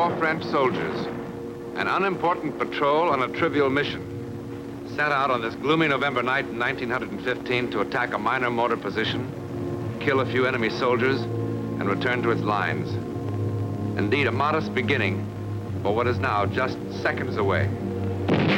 4 French soldiers, an unimportant patrol on a trivial mission, set out on this gloomy November night in 1915 to attack a minor mortar position, kill a few enemy soldiers, and return to its lines. Indeed, a modest beginning for what is now just seconds away.